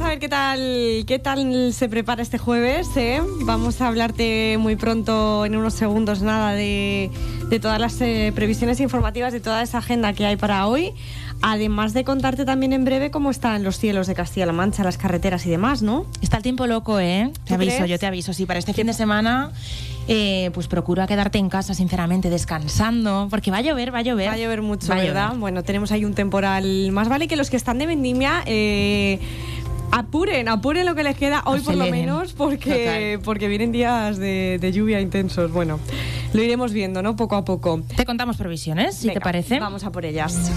a ver qué tal se prepara este jueves, ¿eh? Vamos a hablarte muy pronto, en unos segundos nada, de todas las previsiones informativas, de toda esa agenda que hay para hoy. Además de contarte también en breve cómo están los cielos de Castilla-La Mancha, las carreteras y demás, ¿no? Está el tiempo loco, ¿eh? Yo te aviso. Sí, para este fin de semana, pues procura quedarte en casa, sinceramente, descansando, porque va a llover. Va a llover mucho, ¿verdad? Bueno, tenemos ahí un temporal. Más vale que los que están de vendimia apuren lo que les queda hoy, por lo menos, porque vienen días de lluvia intensos. Bueno, lo iremos viendo, ¿no? Poco a poco. Te contamos previsiones, si te parece. Vamos a por ellas.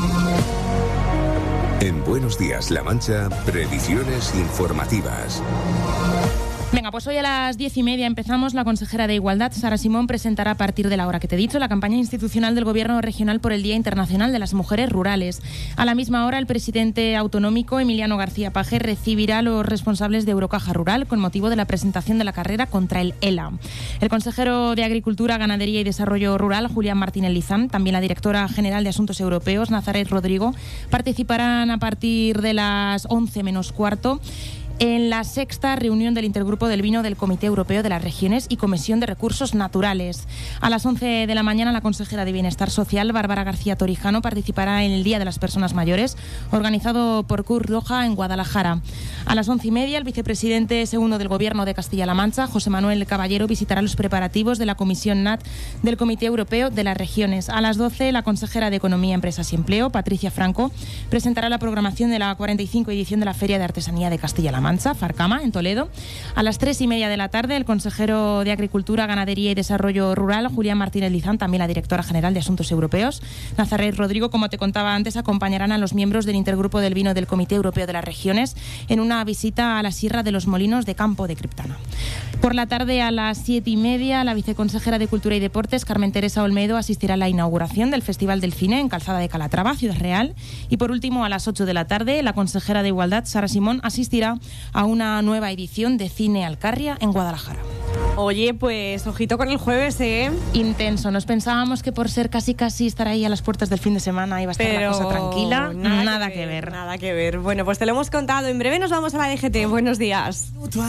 En Buenos Días, La Mancha, previsiones informativas. Venga, pues hoy a las 10:30 empezamos. La consejera de Igualdad, Sara Simón, presentará a partir de la hora que te he dicho la campaña institucional del Gobierno regional por el Día Internacional de las Mujeres Rurales. A la misma hora, el presidente autonómico, Emiliano García Paje, recibirá a los responsables de Eurocaja Rural con motivo de la presentación de la carrera contra el ELA. El consejero de Agricultura, Ganadería y Desarrollo Rural, Julián Martínez Lizán, también la directora general de Asuntos Europeos, Nazaret Rodrigo, participarán a partir de las 11 menos cuarto en la sexta reunión del Intergrupo del Vino del Comité Europeo de las Regiones y Comisión de Recursos Naturales. A las 11 de la mañana, la consejera de Bienestar Social, Bárbara García Torijano, participará en el Día de las Personas Mayores, organizado por Cruz Roja en Guadalajara. A las 11:30, el vicepresidente segundo del Gobierno de Castilla-La Mancha, José Manuel Caballero, visitará los preparativos de la Comisión NAT del Comité Europeo de las Regiones. A las 12, la consejera de Economía, Empresas y Empleo, Patricia Franco, presentará la programación de la 45 edición de la Feria de Artesanía de Castilla-La Mancha, Farcama, en Toledo. A las 3:30 de la tarde, el consejero de Agricultura, Ganadería y Desarrollo Rural, Julián Martínez Lizán, también la directora general de Asuntos Europeos, Nazaret Rodrigo, como te contaba antes, acompañarán a los miembros del Intergrupo del Vino del Comité Europeo de las Regiones en una visita a la Sierra de los Molinos de Campo de Criptana. Por la tarde, a las 7:30, la viceconsejera de Cultura y Deportes, Carmen Teresa Olmedo, asistirá a la inauguración del Festival del Cine en Calzada de Calatrava, Ciudad Real. Y por último, a las 8 de la tarde, la consejera de Igualdad, Sara Simón, asistirá a una nueva edición de Cine Alcarria en Guadalajara. Oye, pues ojito con el jueves, ¿eh? Intenso. Nos pensábamos que por ser casi estar ahí a las puertas del fin de semana iba a estar la cosa tranquila. Nada que ver. Nada que ver. Bueno, pues te lo hemos contado. En breve nos vamos a la DGT. Buenos días.